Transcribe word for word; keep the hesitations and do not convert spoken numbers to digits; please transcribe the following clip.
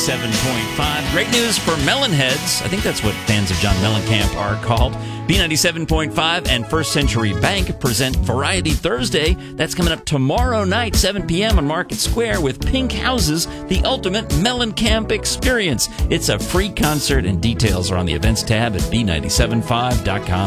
ninety-seven point five. Great news for Melonheads. I think that's what fans of John Mellencamp are called. B ninety-seven point five and First Century Bank present Variety Thursday. That's coming up tomorrow night, seven p.m. on Market Square with Pink Houses, the ultimate Mellencamp experience. It's a free concert, and details are on the events tab at b nine seven five dot com.